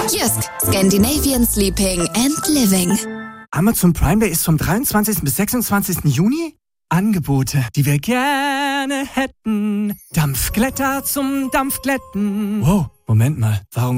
Jysk, Scandinavian Sleeping and Living. Amazon Prime Day ist vom 23. bis 26. Juni? Angebote, die wir gerne hätten. Dampfglätter zum Dampfglätten. Wow, Moment mal, warum